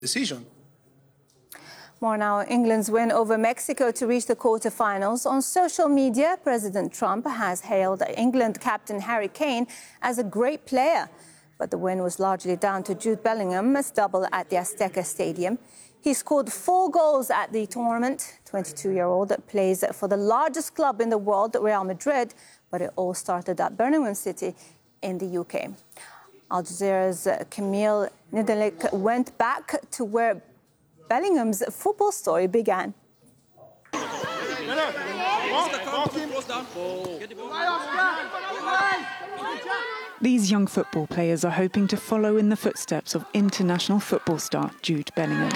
decision. More now. England's win over Mexico to reach the quarter-finals. On social media, President Trump has hailed England captain Harry Kane as a great player. But the win was largely down to Jude Bellingham's double at the Azteca Stadium. He scored 4 goals at the tournament. 22-year-old plays for the largest club in the world, Real Madrid, but it all started at Birmingham City in the UK. Al Jazeera's Camille Nedelik went back to where Bellingham's football story began. These young football players are hoping to follow in the footsteps of international football star Jude Bellingham.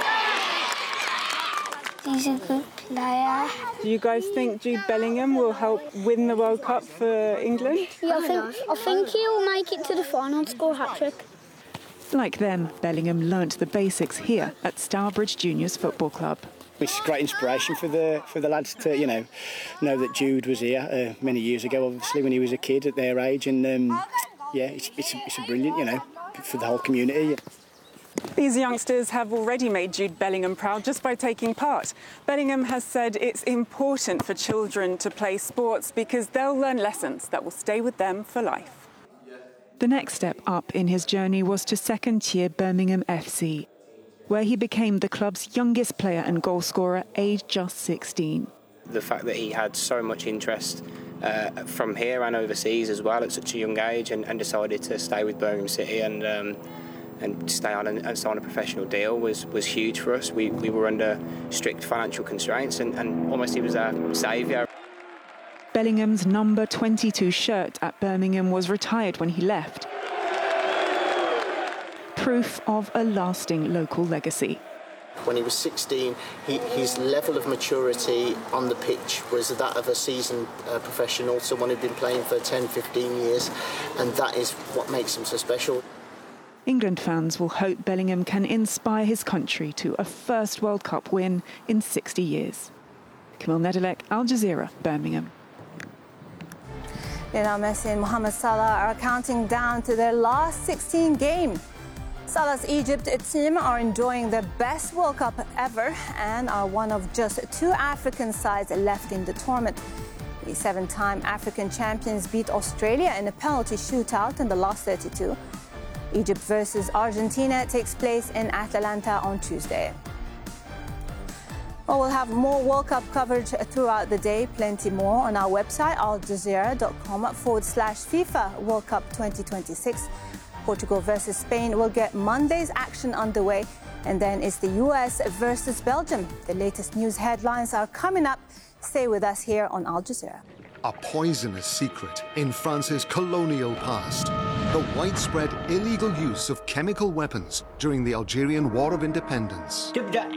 He's a good player. Do you guys think Jude Bellingham will help win the World Cup for England? Yeah, I think he'll make it to the final and score a hat-trick. Like them, Bellingham learnt the basics here at Stourbridge Juniors Football Club. It's great inspiration for the lads to, know that Jude was here many years ago, obviously, when he was a kid at their age. And, it's a brilliant, for the whole community. These youngsters have already made Jude Bellingham proud just by taking part. Bellingham has said it's important for children to play sports because they'll learn lessons that will stay with them for life. The next step up in his journey was to second-tier Birmingham FC, where he became the club's youngest player and goalscorer, aged just 16. The fact that he had so much interest from here and overseas as well at such a young age and decided to stay with Birmingham City and stay on and sign a professional deal was huge for us. We were under strict financial constraints and almost he was our saviour. Bellingham's number 22 shirt at Birmingham was retired when he left. Proof of a lasting local legacy. When he was 16, his level of maturity on the pitch was that of a seasoned professional, someone who'd been playing for 10, 15 years, and that is what makes him so special. England fans will hope Bellingham can inspire his country to a first World Cup win in 60 years. Camille Nedelik, Al Jazeera, Birmingham. Lionel Messi and Mohamed Salah are counting down to their last 16 game. Salah's Egypt team are enjoying their best World Cup ever and are one of just 2 African sides left in the tournament. The 7-time African champions beat Australia in a penalty shootout in the last 32. Egypt versus Argentina takes place in Atlanta on Tuesday. Well, we'll have more World Cup coverage throughout the day. Plenty more on our website, aljazeera.com/FIFA World Cup 2026. Portugal versus Spain will get Monday's action underway. And then it's the US versus Belgium. The latest news headlines are coming up. Stay with us here on Al Jazeera. A poisonous secret in France's colonial past. The widespread illegal use of chemical weapons during the Algerian War of Independence.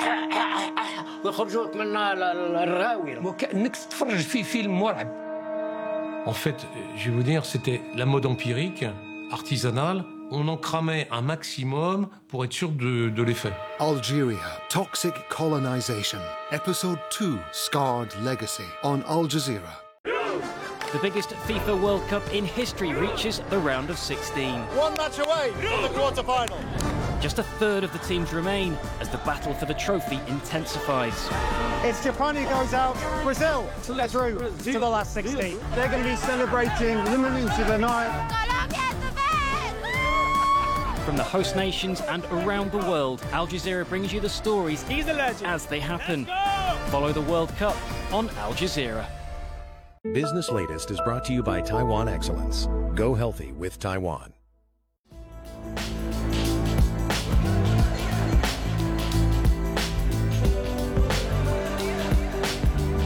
En fait, je vais vous dire, c'était la mode empirique, artisanale. On en cramait un maximum pour être sûr de l'effet. Algeria, Toxic Colonization. Episode 2, Scarred Legacy on Al Jazeera. The biggest FIFA World Cup in history reaches the round of 16. 1 match away from the quarter-final. Just a third of the teams remain as the battle for the trophy intensifies. It's Japan who goes out. Brazil through to the last 16. They're going to be celebrating the minutes of the night. From the host nations and around the world, Al Jazeera brings you the stories as they happen. Follow the World Cup on Al Jazeera. Business Latest is brought to you by Taiwan Excellence. Go healthy with Taiwan.